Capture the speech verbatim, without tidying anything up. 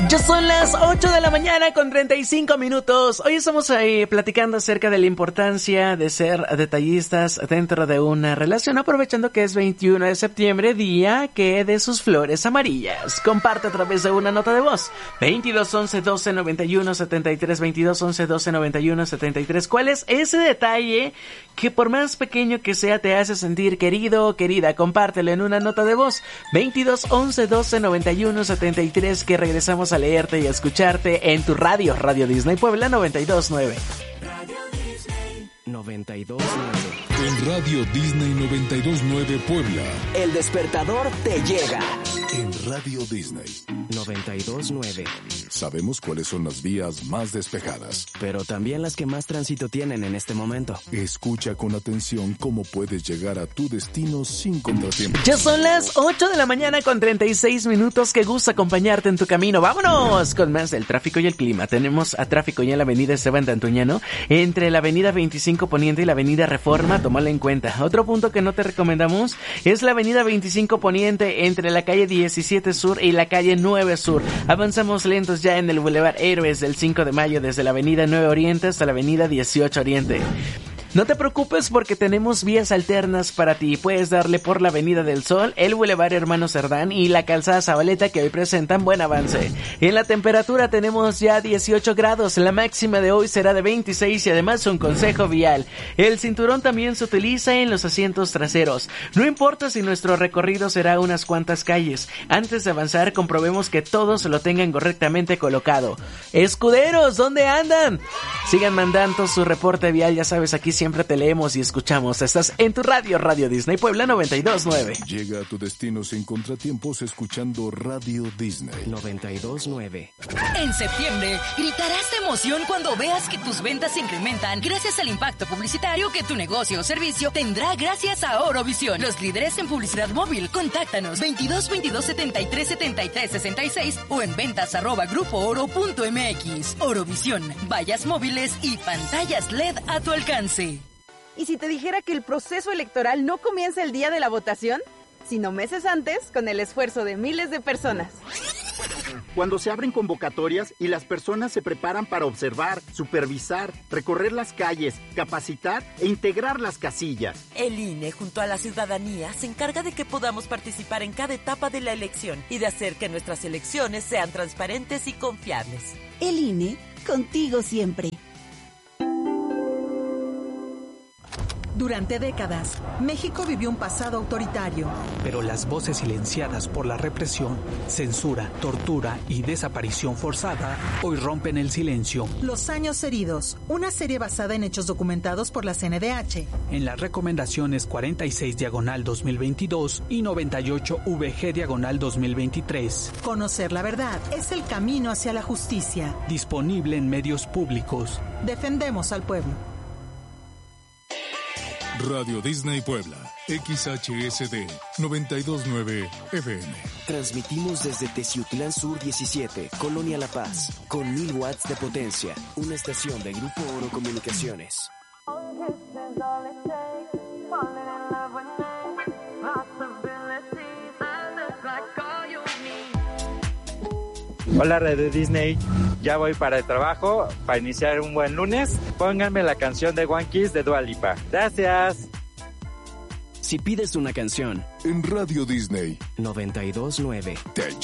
Ya son las ocho de la mañana con treinta y cinco minutos. Hoy estamos ahí platicando acerca de la importancia de ser detallistas dentro de una relación, aprovechando que es veintiuno de septiembre, día que de sus flores amarillas. Comparte a través de una nota de voz. veintidós once doce noventa y uno setenta y tres, veintidós once doce noventa y uno setenta y tres. ¿Cuál es ese detalle que por más pequeño que sea te hace sentir querido o querida? Compártelo en una nota de voz. veintidós once doce noventa y uno setenta y tres, que regresamos a leerte y a escucharte en tu radio, Radio Disney Puebla noventa y dos punto nueve. Radio Disney noventa y dos punto nueve. En Radio Disney noventa y dos punto nueve Puebla. El despertador te llega. En Radio Disney noventa y dos punto nueve. Sabemos cuáles son las vías más despejadas, pero también las que más tránsito tienen en este momento. Escucha con atención cómo puedes llegar a tu destino sin contratiempos. Ya son las ocho de la mañana con treinta y seis minutos. Qué gusto acompañarte en tu camino. Vámonos con más del tráfico y el clima. Tenemos a tráfico ya en la avenida Esteban de Antuñano, entre la avenida veinticinco Poniente y la avenida Reforma. Tómalo en cuenta. Otro punto que no te recomendamos es la avenida veinticinco Poniente, entre la calle diecisiete Sur y la calle nueve Sur. Avanzamos lentos ya en el Boulevard Héroes del cinco de mayo, desde la avenida nueve Oriente hasta la avenida dieciocho Oriente. No te preocupes porque tenemos vías alternas para ti. Puedes darle por la Avenida del Sol, el Boulevard Hermano Cerdán y la Calzada Zabaleta, que hoy presentan buen avance. En la temperatura tenemos ya dieciocho grados, la máxima de hoy será de veintiséis y además un consejo vial. El cinturón también se utiliza en los asientos traseros. No importa si nuestro recorrido será unas cuantas calles. Antes de avanzar, comprobemos que todos lo tengan correctamente colocado. Escuderos, ¿dónde andan? Sigan mandando su reporte vial, ya sabes, aquí siempre Siempre te leemos y escuchamos. Estás en tu radio, Radio Disney Puebla noventa y dos punto nueve. Llega a tu destino sin contratiempos escuchando Radio Disney noventa y dos punto nueve. En septiembre, gritarás de emoción cuando veas que tus ventas se incrementan gracias al impacto publicitario que tu negocio o servicio tendrá gracias a Orovisión. Los líderes en publicidad móvil. Contáctanos veintidós veintidós setenta y tres setenta y tres sesenta y seis o en ventas arroba grupo oro punto mx. Orovisión, vallas móviles y pantallas L E D a tu alcance. ¿Y si te dijera que el proceso electoral no comienza el día de la votación, sino meses antes, con el esfuerzo de miles de personas? Cuando se abren convocatorias y las personas se preparan para observar, supervisar, recorrer las calles, capacitar e integrar las casillas. El I N E, junto a la ciudadanía, se encarga de que podamos participar en cada etapa de la elección y de hacer que nuestras elecciones sean transparentes y confiables. El I N E, contigo siempre. Durante décadas, México vivió un pasado autoritario. Pero las voces silenciadas por la represión, censura, tortura y desaparición forzada hoy rompen el silencio. Los años heridos, una serie basada en hechos documentados por la C N D H. En las recomendaciones cuarenta y seis diagonal dos mil veintidós y noventa y ocho V G diagonal dos mil veintitrés. Conocer la verdad es el camino hacia la justicia. Disponible en medios públicos. Defendemos al pueblo. Radio Disney Puebla, X H S D noventa y dos punto nueve F M. Transmitimos desde Teciutlán Sur diecisiete, Colonia La Paz, con mil watts de potencia. Una estación de Grupo Oro Comunicaciones. Hola Radio Disney, ya voy para el trabajo, para iniciar un buen lunes. Pónganme la canción de One Kiss de Dua Lipa. Gracias. Si pides una canción en Radio Disney noventa y dos punto nueve, te